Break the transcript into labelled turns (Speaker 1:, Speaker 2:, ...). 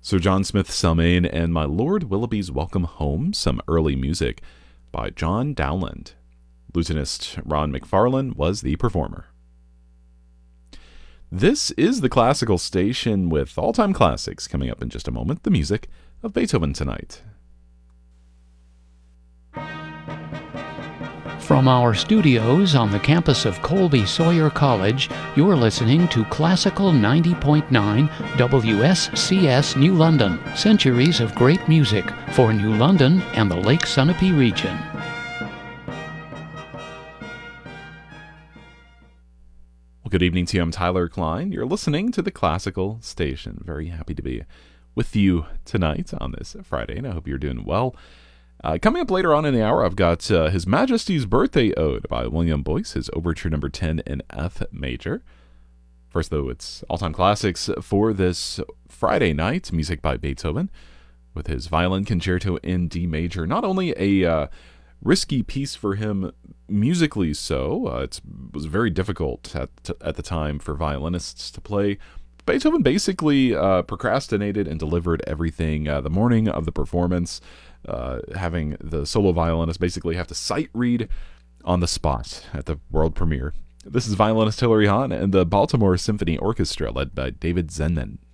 Speaker 1: Sir John Smith Selmain and My Lord Willoughby's Welcome Home, some early music by John Dowland. Lutenist Ron McFarlane was the performer. This is the Classical Station with all-time classics. Coming up in just a moment, the music of Beethoven tonight.
Speaker 2: From our studios on the campus of Colby Sawyer College, you're listening to Classical 90.9 WSCS New London. Centuries of great music for New London and the Lake Sunapee region.
Speaker 1: Well, good evening to you. I'm Tyler Klein. You're listening to the Classical Station. Very happy to be with you tonight on this Friday, and I hope you're doing well. Coming up later on in the hour, I've got His Majesty's Birthday Ode by William Boyce, his Overture Number 10 in F major. First, though, it's all-time classics for this Friday night, music by Beethoven, with his Violin Concerto in D major. Not only a risky piece for him musically so, it was very difficult at the time for violinists to play. Beethoven basically procrastinated and delivered everything the morning of the performance, having the solo violinist basically have to sight read on the spot at the world premiere. This is violinist Hilary Hahn and the Baltimore Symphony Orchestra led by David Zenman.